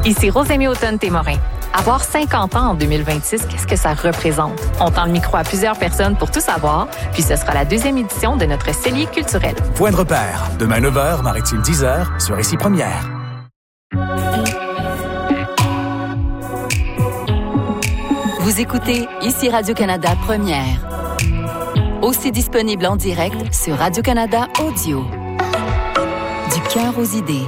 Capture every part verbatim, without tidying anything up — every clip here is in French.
Ici Rosémie Automne-Témorin. Avoir cinquante ans en deux mille vingt-six, qu'est-ce que ça représente? On tend le micro à plusieurs personnes pour tout savoir, puis ce sera la deuxième édition de notre cellier culturel. Point de repère, demain neuf heures, Maritime dix heures, sur Ici Première. Vous écoutez Ici Radio-Canada Première. Aussi disponible en direct sur Radio-Canada Audio. Du cœur aux idées.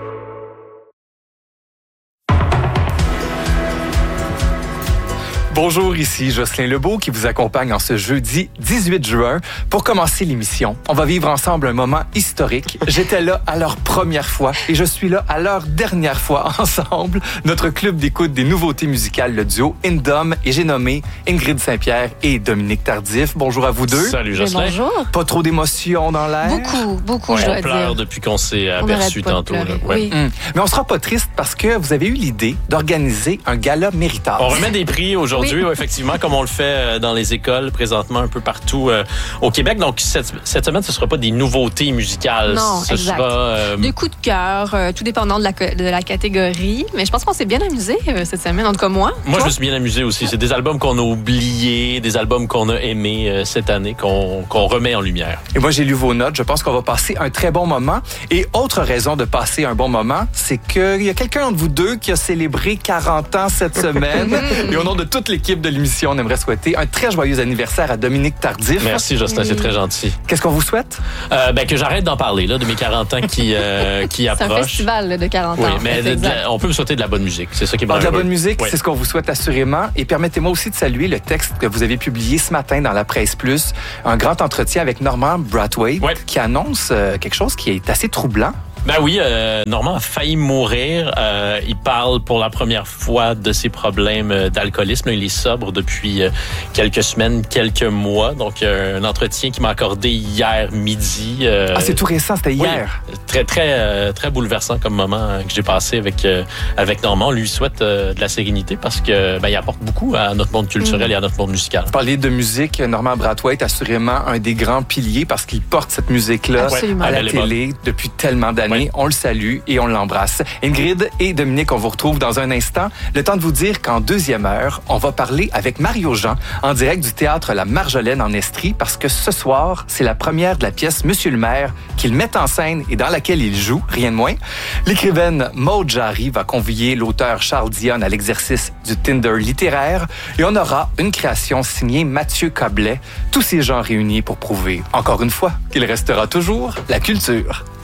Bonjour, ici Jocelyn Lebeau qui vous accompagne en ce jeudi dix-huit juin. Pour commencer l'émission, on va vivre ensemble un moment historique. J'étais là à leur première fois et je suis là à leur dernière fois ensemble. Notre club d'écoute des nouveautés musicales, le duo Indom, et j'ai nommé Ingrid Saint-Pierre et Dominique Tardif. Bonjour à vous deux. Salut Jocelyn. Bonjour. Pas trop d'émotions dans l'air? Beaucoup, beaucoup, Ouais, je dois on pleure dire. depuis qu'on s'est On aperçu n'arrête pas de tantôt. Là. pleurer. Ouais. Oui. Hum. Mais on sera pas triste parce que vous avez eu l'idée d'organiser un gala Méritage. On remet des prix aujourd'hui, Oui. ouais, effectivement, comme on le fait euh, dans les écoles présentement un peu partout euh, au Québec. Donc, cette, cette semaine, ce ne sera pas des nouveautés musicales. Non, ce exact. sera euh, Des coups de cœur, euh, tout dépendant de la, de la catégorie. Mais je pense qu'on s'est bien amusé euh, cette semaine, en tout cas moi. Moi, Toi? je me suis bien amusé aussi. C'est des albums qu'on a oubliés, des albums qu'on a aimés euh, cette année, qu'on qu'on remet en lumière. Et moi, j'ai lu vos notes. Je pense qu'on va passer un très bon moment. Et autre raison de passer un bon moment, c'est qu'il y a quelqu'un entre vous deux qui a célébré quarante ans cette semaine. Et au nom de toute l'équipe de l'émission, on aimerait souhaiter un très joyeux anniversaire à Dominique Tardif. Merci, Jocelyn, Oui. c'est très gentil. Qu'est-ce qu'on vous souhaite? Euh, ben, que j'arrête d'en parler, là, de mes quarante ans qui, euh, qui C'est un approchent. festival là, de quarante Oui, ans. mais C'est de- de exact. la- on peut me souhaiter de la bonne musique. C'est ça qui est Alors, de la heureux. bonne musique, Ouais. c'est ce qu'on vous souhaite assurément. Et permettez-moi aussi de saluer le texte que vous avez publié ce matin dans la Presse Plus, un grand entretien avec Normand Brathwaite, Ouais. qui annonce euh, quelque chose qui est assez troublant. Ben oui, euh, Normand a failli mourir. Euh, il parle pour la première fois de ses problèmes euh, d'alcoolisme. Il est sobre depuis euh, quelques semaines, quelques mois. Donc, euh, un entretien qu'il m'a accordé hier midi. Euh, Ah, c'est tout récent, c'était oui, hier. très, très, euh, très bouleversant comme moment euh, que j'ai passé avec euh, avec Normand. On lui souhaite euh, de la sérénité parce que ben, il apporte beaucoup à notre monde culturel et à notre monde musical. Parler de musique, Normand Brathwaite, assurément un des grands piliers parce qu'il porte cette musique-là Absolument. à la Elle est bonne. télé depuis tellement d'années. Oui. On le salue et on l'embrasse. Ingrid et Dominique, on vous retrouve dans un instant. Le temps de vous dire qu'en deuxième heure, on va parler avec Mario Jean en direct du théâtre La Marjolaine en Estrie parce que ce soir, c'est la première de la pièce Monsieur le maire qu'il met en scène et dans laquelle il joue, rien de moins. L'écrivaine Maud Jarry va convier l'auteur Charles Dionne à l'exercice du Tinder littéraire et on aura une création signée Mathieu Coblet. Tous ces gens réunis pour prouver, encore une fois, qu'il restera toujours la culture.